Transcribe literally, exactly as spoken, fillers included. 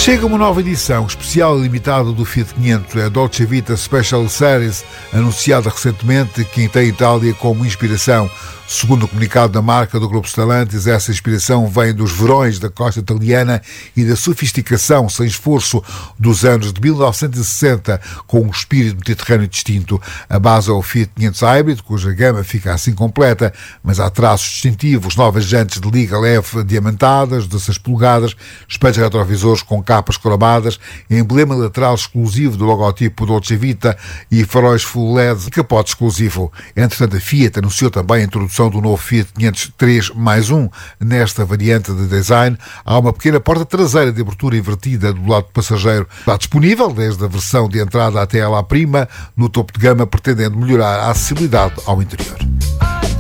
Chega uma nova edição especial e limitada do Fiat quinhentos, a Dolce Vita Special Series, anunciada recentemente, que tem a Itália como inspiração. Segundo o comunicado da marca do Grupo Stellantis, essa inspiração vem dos verões da costa italiana e da sofisticação sem esforço dos anos de mil novecentos e sessenta, com um espírito mediterrâneo distinto. A base é o Fiat quinhentos Hybrid, cuja gama fica assim completa, mas há traços distintivos, novas jantes de liga leve diamantadas, dezasseis polegadas, espelhos retrovisores com capas cromadas, emblema lateral exclusivo do logotipo Dolce Vita e faróis full L E D e capote exclusivo. Entretanto, a Fiat anunciou também a introdução do novo Fiat quinhentos três mais um. Nesta variante de design, há uma pequena porta traseira de abertura invertida do lado do passageiro. Está disponível desde a versão de entrada até a lá prima, no topo de gama, pretendendo melhorar a acessibilidade ao interior.